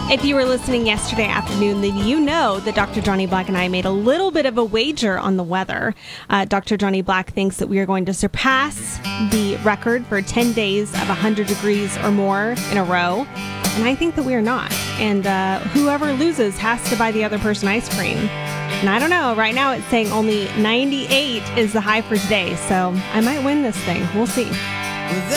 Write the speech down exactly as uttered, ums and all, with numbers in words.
If you were listening yesterday afternoon, then you know that Doctor Johnny Black and I made a little bit of a wager on the weather. Uh, Doctor Johnny Black thinks that we are going to surpass the record for ten days of one hundred degrees or more in a row. And I think that we are not. And uh, whoever loses has to buy the other person ice cream. And I don't know. Right now it's saying only ninety-eight is the high for today. So I might win this thing. We'll see. Well,